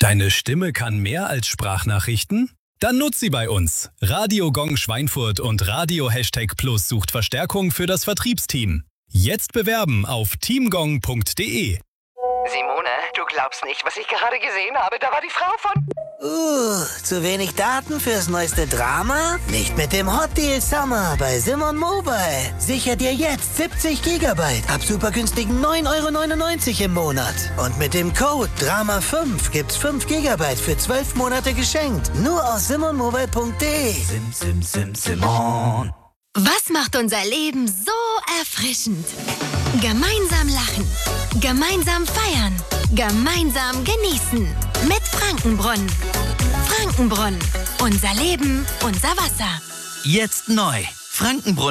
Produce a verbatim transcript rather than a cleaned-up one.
Deine Stimme kann mehr als Sprachnachrichten? Dann nutz sie bei uns. Radio Gong Schweinfurt und Radio Hashtag Plus sucht Verstärkung für das Vertriebsteam. Jetzt bewerben auf teamgong punkt de. Simone, du glaubst nicht, was ich gerade gesehen habe. Da war die Frau von... Uh, zu wenig Daten fürs neueste Drama? Nicht mit dem Hot Deal Summer bei Simon Mobile. Sicher dir jetzt siebzig Gigabyte ab super günstigen neun Euro neunundneunzig im Monat. Und mit dem Code Drama fünf gibt's fünf Gigabyte für zwölf Monate geschenkt. Nur auf simon mobile punkt de. Sim, sim, sim, Simon. Was macht unser Leben so erfrischend? Gemeinsam lachen, gemeinsam feiern, gemeinsam genießen. Mit Frankenbrunnen. Frankenbrunnen. Unser Leben, unser Wasser. Jetzt neu. Frankenbrunnen.